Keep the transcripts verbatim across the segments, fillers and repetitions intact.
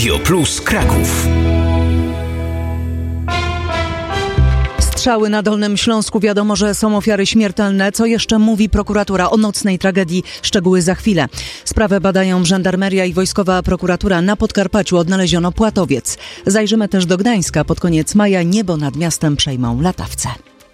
Radio Plus Kraków. Strzały na Dolnym Śląsku. Wiadomo, że są ofiary śmiertelne. Co jeszcze mówi prokuratura o nocnej tragedii? Szczegóły za chwilę. Sprawę badają żandarmeria i wojskowa prokuratura. Na Podkarpaciu odnaleziono płatowiec. Zajrzymy też do Gdańska. Pod koniec maja niebo nad miastem przejmą latawce.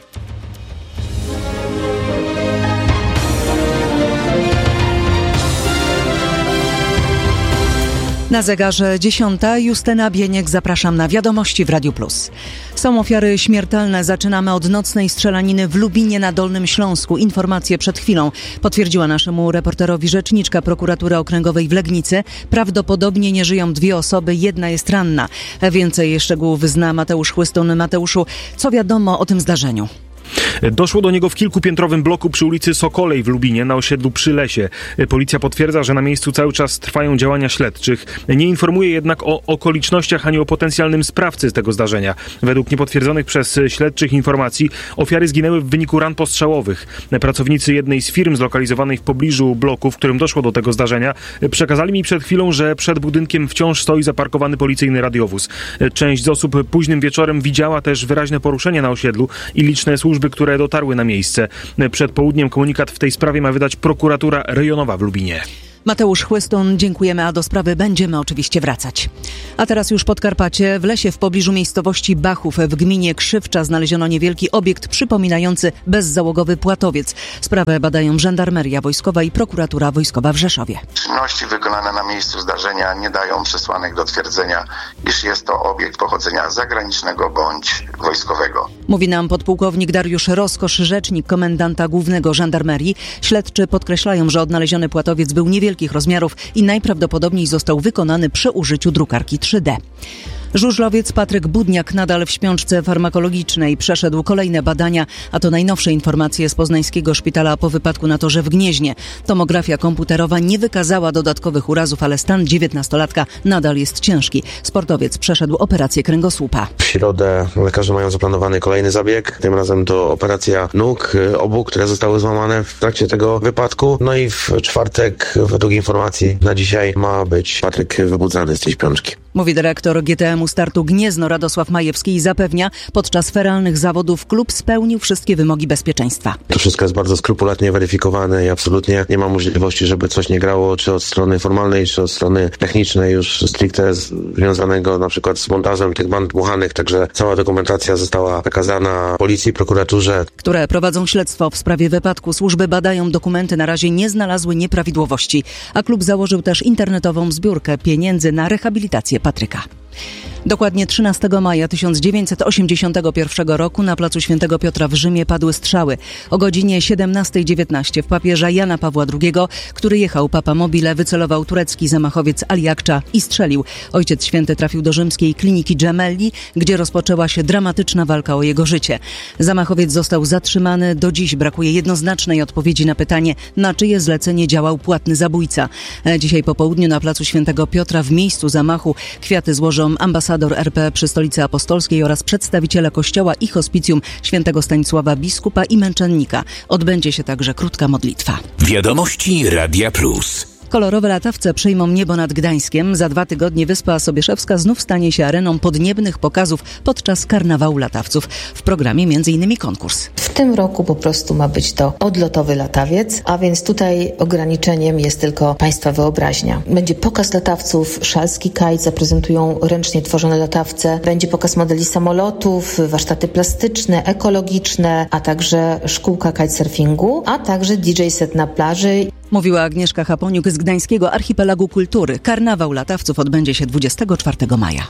Na zegarze dziesiąta. Justyna Bieniek, zapraszam na wiadomości w Radiu Plus. Są ofiary śmiertelne. Zaczynamy od nocnej strzelaniny w Lubinie na Dolnym Śląsku. Informacje przed chwilą potwierdziła naszemu reporterowi rzeczniczka prokuratury okręgowej w Legnicy. Prawdopodobnie nie żyją dwie osoby, jedna jest ranna. Więcej szczegółów zna Mateusz Chłystun. Mateuszu, co wiadomo o tym zdarzeniu? Doszło do niego w kilkupiętrowym bloku przy ulicy Sokolej w Lubinie na osiedlu Przy Lesie. Policja potwierdza, że na miejscu cały czas trwają działania śledczych. Nie informuje jednak o okolicznościach ani o potencjalnym sprawcy tego zdarzenia. Według niepotwierdzonych przez śledczych informacji ofiary zginęły w wyniku ran postrzałowych. Pracownicy jednej z firm zlokalizowanej w pobliżu bloku, w którym doszło do tego zdarzenia, przekazali mi przed chwilą, że przed budynkiem wciąż stoi zaparkowany policyjny radiowóz. Część z osób późnym wieczorem widziała też wyraźne poruszenie na osiedlu i liczne służby, które dotarły na miejsce. Przed południem komunikat w tej sprawie ma wydać prokuratura rejonowa w Lubinie. Mateusz Chłystun, dziękujemy, a do sprawy będziemy oczywiście wracać. A teraz już Podkarpacie. W lesie w pobliżu miejscowości Bachów w gminie Krzywcza znaleziono niewielki obiekt przypominający bezzałogowy płatowiec. Sprawę badają żandarmeria wojskowa i prokuratura wojskowa w Rzeszowie. Czynności wykonane na miejscu zdarzenia nie dają przesłanek do twierdzenia, iż jest to obiekt pochodzenia zagranicznego bądź wojskowego. Mówi nam podpułkownik Dariusz Roskosz, rzecznik komendanta głównego żandarmerii. Śledczy podkreślają, że odnaleziony płatowiec był niewielki rozmiarów i najprawdopodobniej został wykonany przy użyciu drukarki trzy D. Żużlowiec Patryk Budniak nadal w śpiączce farmakologicznej. Przeszedł kolejne badania, a to najnowsze informacje z poznańskiego szpitala po wypadku na torze w Gnieźnie. Tomografia komputerowa nie wykazała dodatkowych urazów, ale stan dziewiętnastolatka nadal jest ciężki. Sportowiec przeszedł operację kręgosłupa. W środę lekarze mają zaplanowany kolejny zabieg. Tym razem to operacja nóg obu, które zostały złamane w trakcie tego wypadku. No i w czwartek, według informacji na dzisiaj, ma być Patryk wybudzany z tej śpiączki. Mówi dyrektor G T M-u Startu Gniezno Radosław Majewski i zapewnia, podczas feralnych zawodów klub spełnił wszystkie wymogi bezpieczeństwa. To wszystko jest bardzo skrupulatnie weryfikowane i absolutnie nie ma możliwości, żeby coś nie grało, czy od strony formalnej, czy od strony technicznej, już stricte związanego na przykład z montażem tych band dmuchanych, także cała dokumentacja została przekazana policji, prokuraturze, które prowadzą śledztwo w sprawie wypadku. Służby badają dokumenty, na razie nie znalazły nieprawidłowości, a klub założył też internetową zbiórkę pieniędzy na rehabilitację Patryka. Dokładnie trzynastego maja tysiąc dziewięćset osiemdziesiątego pierwszego roku na placu Świętego Piotra w Rzymie padły strzały. O godzinie siedemnasta dziewiętnaście w papieża Jana Pawła drugiego, który jechał Papa Mobile, wycelował turecki zamachowiec Ali Akça i strzelił. Ojciec Święty trafił do rzymskiej kliniki Gemelli, gdzie rozpoczęła się dramatyczna walka o jego życie. Zamachowiec został zatrzymany. Do dziś brakuje jednoznacznej odpowiedzi na pytanie, na czyje zlecenie działał płatny zabójca. Dzisiaj po południu na placu Świętego Piotra w miejscu zamachu kwiaty złożą ambasador R P przy Stolicy Apostolskiej oraz przedstawiciele Kościoła i Hospicjum Świętego Stanisława Biskupa i Męczennika. Odbędzie się także krótka modlitwa. Wiadomości Radia Plus. Kolorowe latawce przejmą niebo nad Gdańskiem. Za dwa tygodnie Wyspa Sobieszewska znów stanie się areną podniebnych pokazów podczas karnawału latawców. W programie między innymi konkurs. W tym roku po prostu ma być to odlotowy latawiec, a więc tutaj ograniczeniem jest tylko Państwa wyobraźnia. Będzie pokaz latawców, Szalski Kite, zaprezentują ręcznie tworzone latawce. Będzie pokaz modeli samolotów, warsztaty plastyczne, ekologiczne, a także szkółka kitesurfingu, a także D J set na plaży. Mówiła Agnieszka Chaponiuk z Gdańskiego Archipelagu Kultury. Karnawał latawców odbędzie się dwudziestego czwartego maja.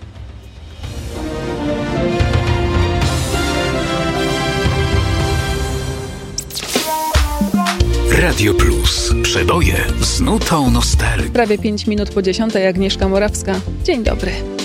Radio Plus. Przeboje z nutą nostalgii. Prawie pięć minut po dziesiątej. Agnieszka Morawska. Dzień dobry.